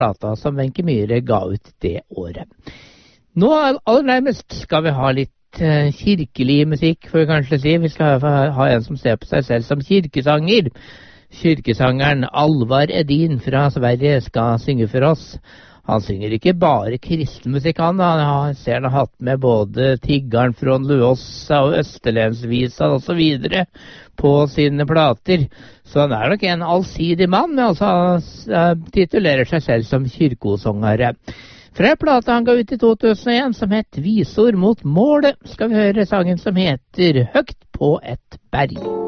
plata som Wenche Myhre ga ut det året. Nå aller nærmest skal vi ha litt kirkelig musikk, får vi kanskje si. Vi skal ha en som ser på seg selv som kirkesanger. Kirkesangeren Alvar Edin fra Sverige skal synge for oss. Han synger ikke bare kristen musikk, han ser han har hatt med både Tiggaren fra Luossa og Østerlensvisa og så videre på sine plater. Så han er nok en allsidig mann, men han titulerer seg selv som kyrkosångare. Fra plata han ga ut i 2001 som het Visord mot målet, skal vi høre sangen som heter Høgt på et berg.